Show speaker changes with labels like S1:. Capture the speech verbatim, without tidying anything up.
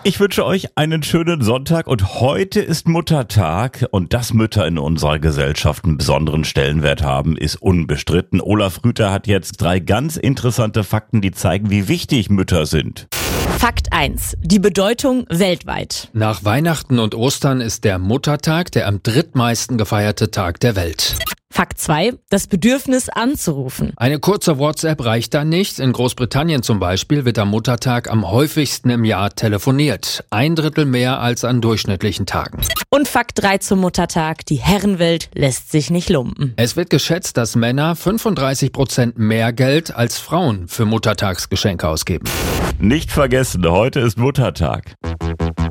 S1: Ich wünsche euch einen schönen Sonntag und heute ist Muttertag und dass Mütter in unserer Gesellschaft einen besonderen Stellenwert haben, ist unbestritten. Olaf Rüther hat jetzt drei ganz interessante Fakten, die zeigen, wie wichtig Mütter sind.
S2: Fakt eins. Die Bedeutung weltweit.
S3: Nach Weihnachten und Ostern ist der Muttertag der am drittmeisten gefeierte Tag der Welt.
S2: Fakt zwei. Das Bedürfnis anzurufen.
S3: Eine kurze WhatsApp reicht da nicht. In Großbritannien zum Beispiel wird am Muttertag am häufigsten im Jahr telefoniert. Ein Drittel mehr als an durchschnittlichen Tagen.
S2: Und Fakt drei zum Muttertag. Die Herrenwelt lässt sich nicht lumpen.
S3: Es wird geschätzt, dass Männer fünfunddreißig Prozent mehr Geld als Frauen für Muttertagsgeschenke ausgeben.
S1: Nicht vergessen, heute ist Muttertag.